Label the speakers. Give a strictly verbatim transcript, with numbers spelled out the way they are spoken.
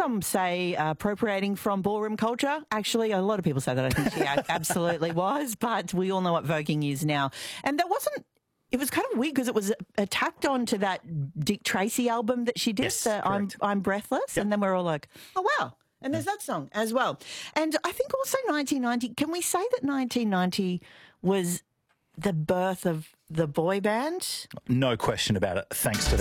Speaker 1: some say uh, appropriating from ballroom culture. Actually, a lot of people say that. I think she a- absolutely was, but we all know what voguing is now. And that wasn't, it was kind of weird because it was tacked on to that Dick Tracy album that she did,
Speaker 2: Yes,
Speaker 1: the I'm,
Speaker 2: correct.
Speaker 1: I'm Breathless.
Speaker 2: Yep.
Speaker 1: And then we're all like, oh, wow. And there's that song as well. And I think also nineteen ninety, can we say that nineteen ninety was the birth of the boy band?
Speaker 2: No question about it, thanks to